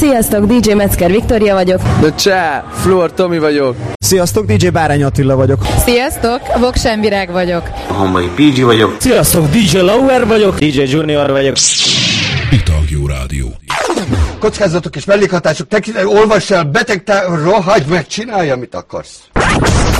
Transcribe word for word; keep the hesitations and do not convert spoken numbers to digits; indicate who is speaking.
Speaker 1: Sziasztok, dé dzsé Metzger Viktória vagyok.
Speaker 2: De csá, Fluor Tomi vagyok.
Speaker 3: Sziasztok, dé dzsé Bárány Attila vagyok.
Speaker 4: Sziasztok, Voksen Virág vagyok.
Speaker 5: Hombai pé gé vagyok.
Speaker 6: Sziasztok, dé dzsé Lauer vagyok. dé dzsé Junior vagyok.
Speaker 7: Italgió Rádió.
Speaker 8: Kockázatok és mellékhatások tekintetében olvass el, beteg, rohagy meg, csinálj, amit akarsz.